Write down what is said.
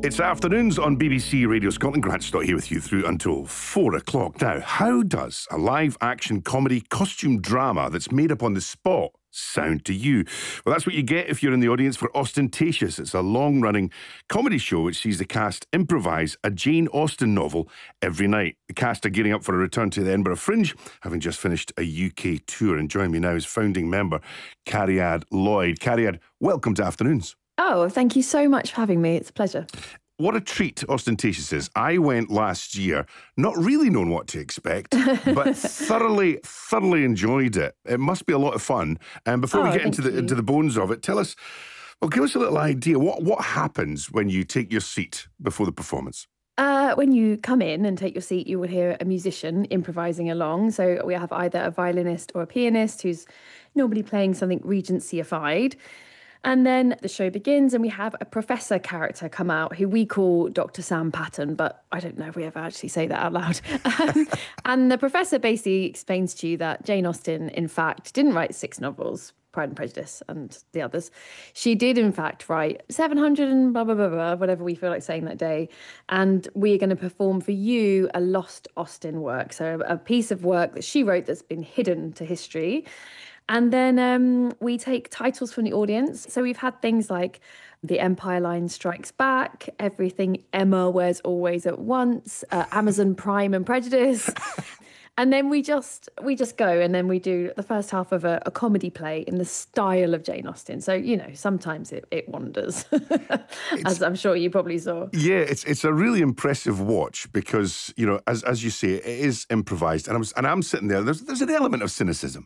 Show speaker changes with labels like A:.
A: It's afternoons on BBC Radio Scotland. Grant Stott here with you through until 4 o'clock. Now, how does a live action comedy costume drama that's made up on the spot sound to you? Well, that's what you get if you're in the audience for Ostentatious. It's a long-running comedy show which sees the cast improvise a Jane Austen novel every night. The cast are gearing up for a return to the Edinburgh Fringe, having just finished a UK tour. And joining me now is founding member Cariad Lloyd. Cariad, welcome to Afternoons.
B: Oh, thank you so much for having me. It's a pleasure.
A: What a treat Ostentatious is. I went last year, not really knowing what to expect, but thoroughly enjoyed it. It must be a lot of fun. And before we get into the bones of it, tell us, well, give us a little idea. What happens when you take your seat before the performance?
B: When you come in and take your seat, you will hear a musician improvising along. So we have either a violinist or a pianist who's normally playing something Regency-ified. And then the show begins and we have a professor character come out who we call Dr. Sam Patton, but I don't know if we ever actually say that out loud. And the professor basically explains to you that Jane Austen, in fact, didn't write 6 novels, Pride and Prejudice and the others. She did, in fact, write 700 and blah, blah, blah, blah, whatever we feel like saying that day. And we're going to perform for you a lost Austen work. So a piece of work that she wrote that's been hidden to history. And then we take titles from the audience. So we've had things like The Empire Line Strikes Back, Everything Emma Wears Always at Once, Amazon Prime and Prejudice. And then we just go and then we do the first half of a comedy play in the style of Jane Austen. So, you know, sometimes it wanders, as I'm sure you probably saw.
A: Yeah, it's a really impressive watch because, you know, as you say, it is improvised. And I'm sitting there, there's an element of cynicism